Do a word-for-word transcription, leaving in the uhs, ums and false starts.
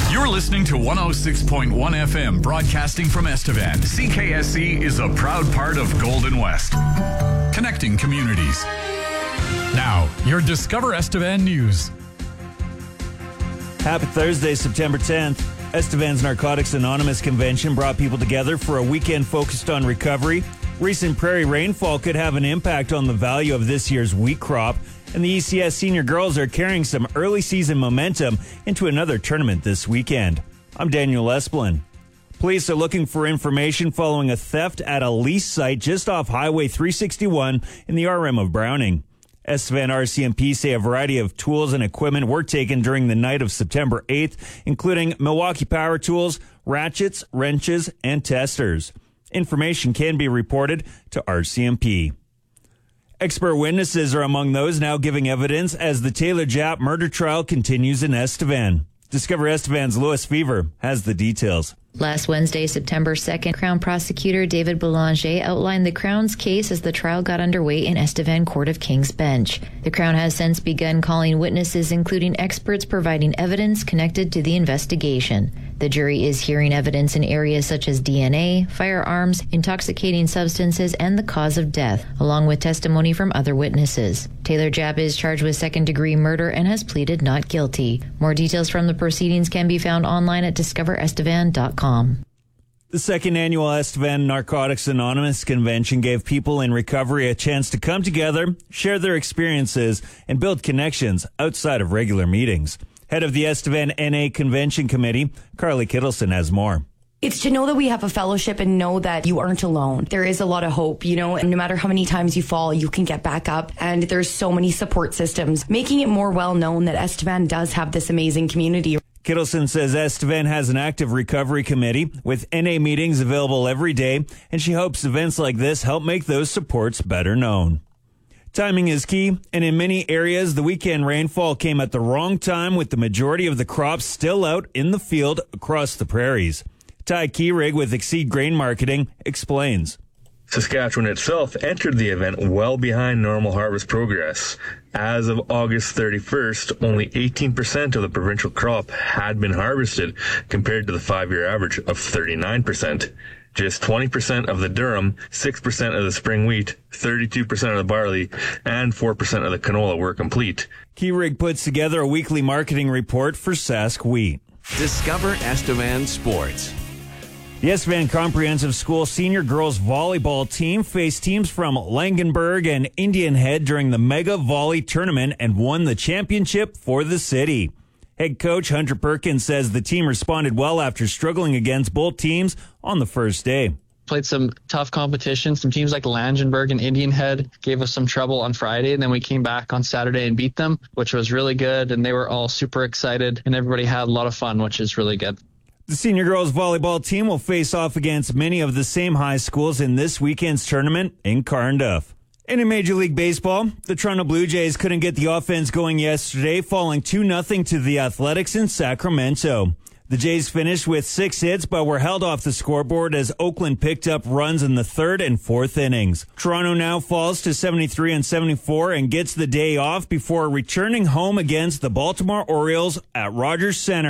You're listening to one oh six point one F M, broadcasting from Estevan. C K S C is a proud part of Golden West, connecting communities. Now, your Discover Estevan news. Happy Thursday, September tenth. Estevan's Narcotics Anonymous convention brought people together for a weekend focused on recovery. Recent prairie rainfall could have an impact on the value of this year's wheat crop, and the E C S senior girls are carrying some early season momentum into another tournament this weekend. I'm Daniel Esplin. Police are looking for information following a theft at a lease site just off Highway three sixty-one in the R M of Browning. Estevan R C M P say a variety of tools and equipment were taken during the night of September eighth, including Milwaukee power tools, ratchets, wrenches, and testers. Information can be reported to R C M P. Expert witnesses are among those now giving evidence as the Taylor Japp murder trial continues in Estevan. Discover Estevan's Louis Fever has the details. Last Wednesday, September second, Crown Prosecutor David Boulanger outlined the Crown's case as the trial got underway in Estevan Court of King's Bench. The Crown has since begun calling witnesses, including experts providing evidence connected to the investigation. The jury is hearing evidence in areas such as D N A, firearms, intoxicating substances, and the cause of death, along with testimony from other witnesses. Taylor Japp is charged with second-degree murder and has pleaded not guilty. More details from the proceedings can be found online at discover estevan dot com. The second annual Estevan Narcotics Anonymous convention gave people in recovery a chance to come together, share their experiences, and build connections outside of regular meetings. Head of the Estevan N A Convention Committee, Carly Kittleson, has more. It's to know that we have a fellowship and know that you aren't alone. There is a lot of hope, you know, and no matter how many times you fall, you can get back up. And there's so many support systems, making it more well known that Estevan does have this amazing community. Kittleson says Estevan has an active recovery committee with N A meetings available every day, and she hopes events like this help make those supports better known. Timing is key, and in many areas, the weekend rainfall came at the wrong time with the majority of the crops still out in the field across the prairies. Ty Keyrig with Exceed Grain Marketing explains. Saskatchewan itself entered the event well behind normal harvest progress. As of August thirty-first, only eighteen percent of the provincial crop had been harvested, compared to the five-year average of thirty-nine percent. Just twenty percent of the durum, six percent of the spring wheat, thirty-two percent of the barley, and four percent of the canola were complete. Keyrig puts together a weekly marketing report for Sask Wheat. Discover Estevan Sports. The Estevan Comprehensive School senior girls volleyball team faced teams from Langenburg and Indian Head during the Mega Volley Tournament and won the championship for the city. Head coach Hunter Perkins says the team responded well after struggling against both teams on the first day. Played some tough competition. Some teams like Langenburg and Indian Head gave us some trouble on Friday, and then we came back on Saturday and beat them, which was really good, and they were all super excited, and everybody had a lot of fun, which is really good. The senior girls volleyball team will face off against many of the same high schools in this weekend's tournament in Carnduff. And in Major League Baseball, the Toronto Blue Jays couldn't get the offense going yesterday, falling two nothing to the Athletics in Sacramento. The Jays finished with six hits, but were held off the scoreboard as Oakland picked up runs in the third and fourth innings. Toronto now falls to seventy-three and seventy-four and gets the day off before returning home against the Baltimore Orioles at Rogers Center.